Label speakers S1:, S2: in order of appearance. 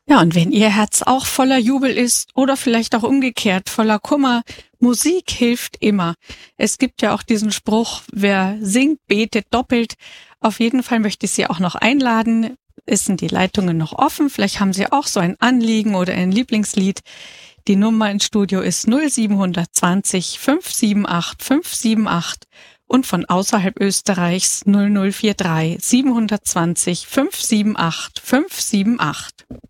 S1: Ja, und wenn Ihr Herz auch voller Jubel ist oder vielleicht auch umgekehrt voller Kummer, Musik hilft immer. Es gibt ja auch diesen Spruch, wer singt, betet doppelt. Auf jeden Fall möchte ich Sie auch noch einladen. Sind die Leitungen noch offen? Vielleicht haben Sie auch so ein Anliegen oder ein Lieblingslied. Die Nummer ins Studio ist 0720 578 578 und von außerhalb Österreichs 0043 720 578 578.